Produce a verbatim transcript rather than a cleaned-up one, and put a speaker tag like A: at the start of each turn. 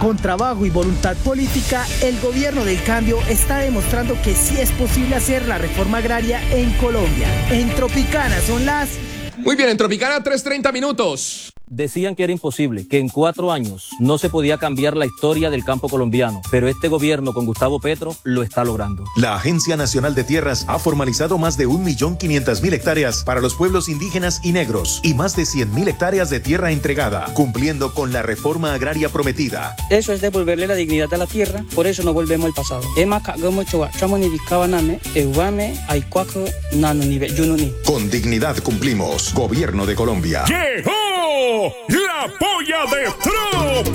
A: Con trabajo y voluntad política, el gobierno del cambio está demostrando que sí es posible hacer la reforma agraria en Colombia. En Tropicana son las...
B: Muy bien, en Tropicana, tres treinta minutos.
C: Decían que era imposible, que en cuatro años no se podía cambiar la historia del campo colombiano, pero este gobierno con Gustavo Petro lo está logrando.
D: La Agencia Nacional de Tierras ha formalizado más de un millón quinientas mil hectáreas para los pueblos indígenas y negros y más de cien mil hectáreas de tierra entregada, cumpliendo con la reforma agraria prometida.
E: Eso es devolverle la dignidad a la tierra, por eso no volvemos al pasado.
D: Con dignidad cumplimos. Gobierno de Colombia.
F: ¡Llegó la polla de Trump!